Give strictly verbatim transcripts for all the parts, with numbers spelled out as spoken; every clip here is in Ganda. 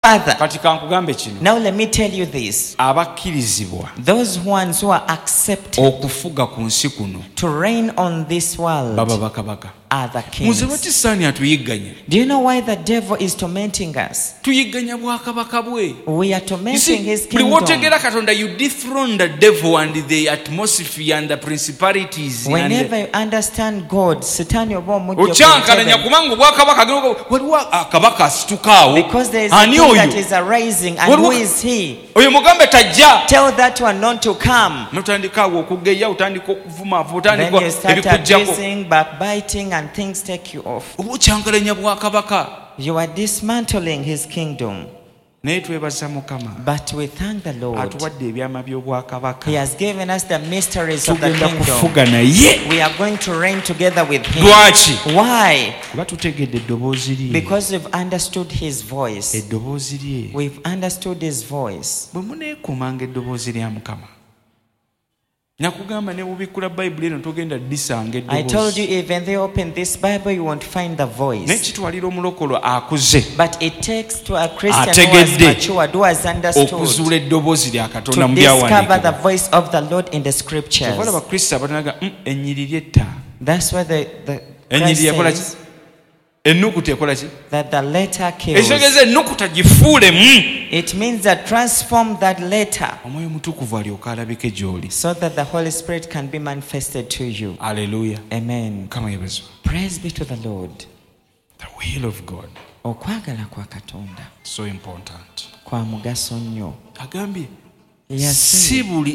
Father. Kati kankugambe kino. Now let me tell you this. Abakkirizibwa Those ones who are accepted okufuga ku nsi kuno to reign on this world baba bakabaka. are the Muze kings. lwaki saani atuyigganya? Do you know why the devil is tormenting us? Tuyigganya bwakabaka bwe. We are You tormenting see, his buli kingdom. wotegera Katonda, you dethrone the devil and the atmosphere and the principalities. Whenever you understand God, Satan yoba omujjo Okyankalanya ku kubanga obwakabaka waliwo akabaka asituka because there is a Ani king oyo? that is arising, and Waliwo- who is he? Oyo mugambe tajja. Tell that one not to come. Notandika awo okugeya, otandika okuvuma, Then otandika you start ebikujjako. abusing, backbiting, and things take you off. Oba okyankalanya bwakabaka. You are dismantling his kingdom. Naye twebaza Mukama. But we thank the Lord. Atuwadde ebyama by'obwakabaka. He has given us the mysteries of the Tugenda kingdom. kufuga naye. We are going to reign together with him. Lwaki? Why? Kuba tutegedde eddoboozi lye. Because we've understood his voice. Eddoboozi lye. We've understood his voice. Bwe muneekuumanga eddoboozi lya Mukama. Nakugamba ne bubikkula Bayibuli eno togenda disanga eddoboozi. I told you, even though you open this Bible, you won't find the voice. N'ekitwalira omulokolo akuze But it takes to a Christian who has Ategedde. matured, who has understood, okuzuula eddoboozi lya Katonda to mu discover the byawandiikibwa. voice of the Lord in the scriptures. Kyova olaba Kristo abatanaga "Mm, ennyiriri etta." That's why the, the Ennyiriri Christ ekola ki? says Ennukuta ekola ki? that the letter kills. Ekitegeeza ennukuta gifuulemu. It means that transform that letter Omwoyo Mutukuvu alyoka alabike gy'oli. so that the Holy Spirit can be manifested to you. Aleluya. Amen. Mukama yeebazibwe. Praise be to the Lord. The will of God. Okwagala kwa Katonda So important. kwa mugaso nnyo. Agambye Yes, si buli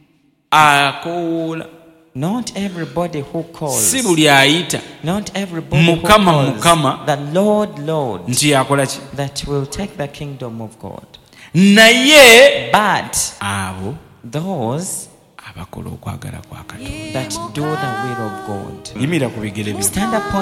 akoola, not everybody who calls, si buli ayita not everybody who Mukama, calls Mukama. the Lord, Lord, nti yakola ki? that will take the kingdom of God. Naye But abo those abakola okwagala kwa Katonda. that do the will of God. Yimira ku bigere byo. Stand upon